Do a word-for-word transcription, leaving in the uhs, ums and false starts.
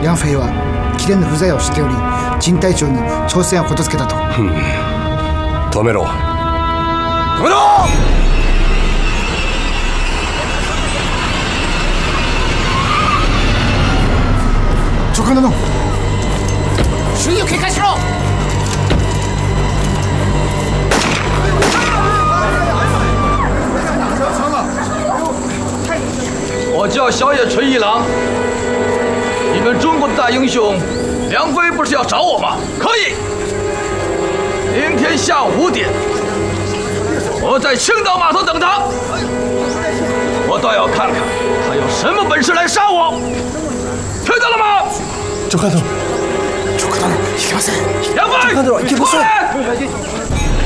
梁飞は貴殿の不在を知っており、陳隊長に挑戦をことつけたと。 止めろ。止めろ！ 長官殿。 周囲を警戒しろ！ 我叫小野纯一郎。你们中国的大英雄梁飞不是要找我吗？可以，明天下午五点，我在青岛码头等他。我倒要看看他有什么本事来杀我。听到了吗？ 長官殿。 長官殿、いけません。 梁飞， 長官殿、いけません。 过来！